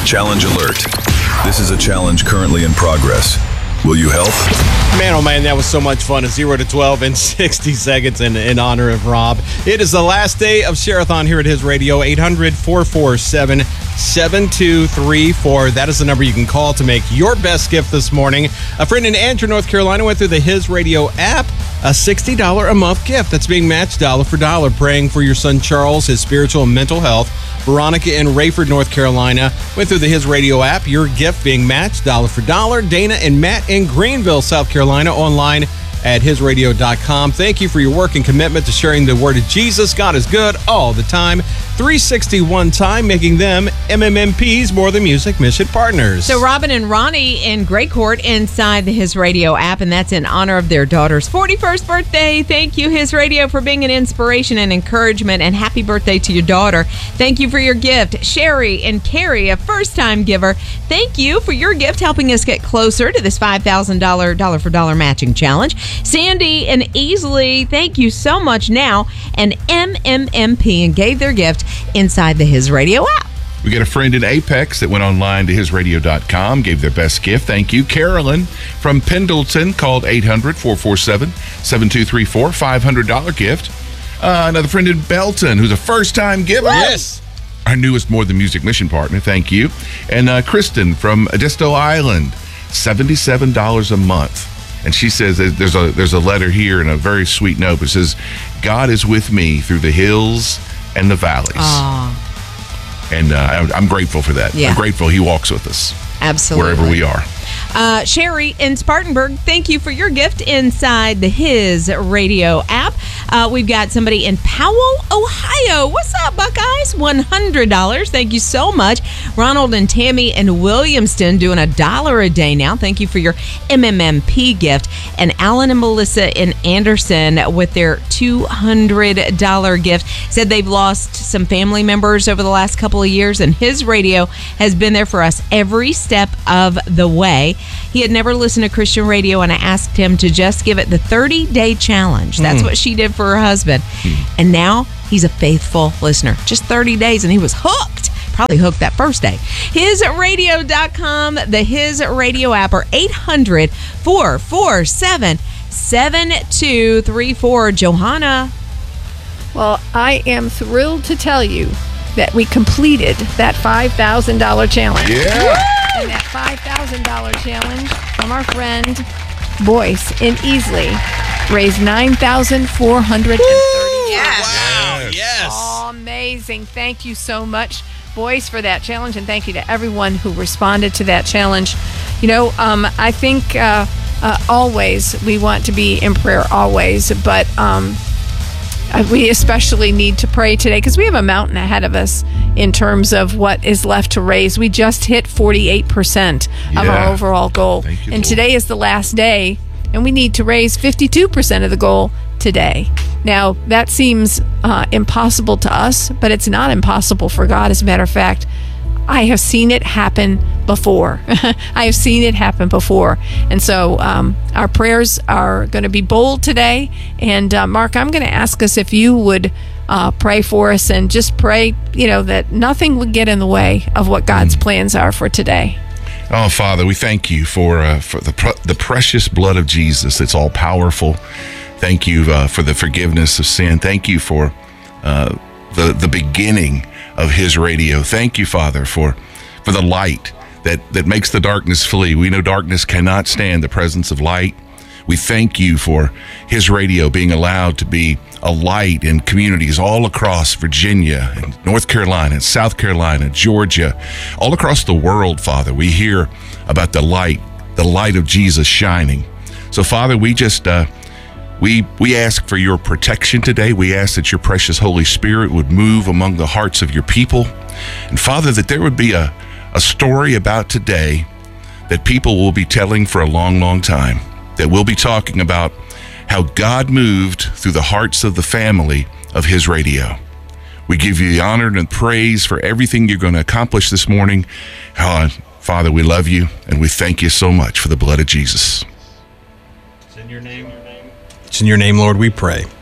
Challenge alert. This is a challenge currently in progress. Will you help? Man, oh man, that was so much fun. A 0 to 12 in 60 seconds in honor of Rob. It is the last day of Share-a-thon here at His Radio. 800-447-7234. That is the number you can call to make your best gift this morning. A friend in Andrew, North Carolina went through the His Radio app. A $60 a month gift that's being matched dollar for dollar. Praying for your son Charles, his spiritual and mental health. Veronica in Rayford, North Carolina went through the His Radio app. Your gift being matched dollar for dollar. Dana and Matt in Greenville, South Carolina, online at hisradio.com. Thank you for your work and commitment to sharing the word of Jesus. God is good all the time. 361 time, making them MMMP's More Than Music mission partners. So Robin and Ronnie in Great Court inside the His Radio app, and that's in honor of their daughter's 41st birthday. Thank you, His Radio, for being an inspiration and encouragement, and happy birthday to your daughter. Thank you for your gift. Sherry and Carrie, a first-time giver, thank you for your gift, helping us get closer to this $5,000 dollar-for-dollar matching challenge. Sandy and Easley, thank you so much now, and MMMP, and gave their gift inside the His Radio app. We got a friend in Apex that went online to hisradio.com, gave their best gift. Thank you. Carolyn from Pendleton called 800-447-7234, $500 gift. Another friend in Belton who's a first-time giver. Yes. Our newest More Than Music mission partner. Thank you. And Kristen from Edisto Island, $77 a month. And she says that there's a letter here and a very sweet note. It says, God is with me through the hills and the valleys. Aww. And I'm grateful for that. Yeah. I'm grateful he walks with us. Absolutely. Wherever we are. Sherry in Spartanburg, thank you for your gift inside the His Radio app. We've got somebody in Powell, Ohio. What's up, Buckeyes? $100. Thank you so much. Ronald and Tammy in Williamston doing $1 a day now. Thank you for your MMMP gift. And Alan and Melissa in Anderson with their $200 gift said they've lost some family members over the last couple of years, and His Radio has been there for us every step of the way. He had never listened to Christian radio, and I asked him to just give it the 30-day challenge. That's what she did for her husband. And now he's a faithful listener. Just 30 days, and he was hooked. Probably hooked that first day. Hisradio.com, the His Radio app, or 800-447-7234. Johanna. Well, I am thrilled to tell you that we completed that $5,000 challenge. Yeah. And that $5,000 challenge from our friend Boyce in Easley raised $9,430. Yes. Wow, yes. Amazing. Thank you so much, Boyce, for that challenge, and thank you to everyone who responded to that challenge. You know, I think always we want to be in prayer always, but we especially need to pray today because we have a mountain ahead of us in terms of what is left to raise. We just hit 48% of our overall goal. Thank you, and Lord. today is the last day, and we need to raise 52% of the goal today. Now, that seems impossible to us, but it's not impossible for God. As a matter of fact, I have seen it happen before. I have seen it happen before. And so our prayers are going to be bold today. And Mark, I'm going to ask us if you would pray for us and just pray, that nothing would get in the way of what God's plans are for today. Oh, Father, we thank you for the precious blood of Jesus. It's all powerful. Thank you for the forgiveness of sin. Thank you for the beginning of His Radio. Thank you, Father, for the light that makes the darkness flee. We know darkness cannot stand the presence of light. We thank you for His Radio being allowed to be a light in communities all across Virginia and North Carolina and South Carolina, Georgia, all across the world, Father. We hear about the light of Jesus shining. So, Father, we just we ask for your protection today. We ask that your precious Holy Spirit would move among the hearts of your people. And, Father, that there would be a story about today that people will be telling for a long, long time, that we'll be talking about how God moved through the hearts of the family of His Radio. We give you the honor and praise for everything you're going to accomplish this morning. Father, we love you, and we thank you so much for the blood of Jesus. It's in your name. It's in your name, Lord, we pray.